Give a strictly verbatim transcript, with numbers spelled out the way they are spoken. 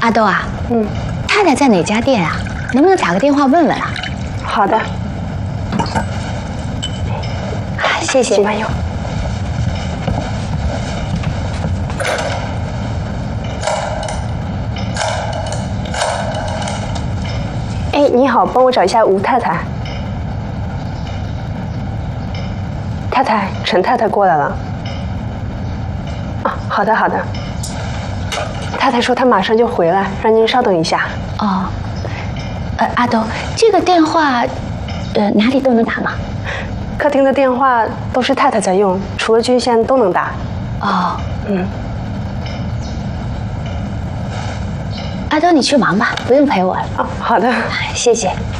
阿豆啊， 嗯， 太太在哪家店啊？能不能打个电话问问啊？ 好的。 谢谢。 请慢用。哎，你好，帮我找一下吴太太。太太，陈太太过来了。啊，好的好的。太太说她马上就回来，让您稍等一下。 哦，呃，阿豆，这个电话，呃，哪里都能打吗？ 客厅的电话都是太太在用，除了郡县都能打。 哦， 嗯。 阿豆，你去忙吧，不用陪我了。 哦，好的， 谢谢。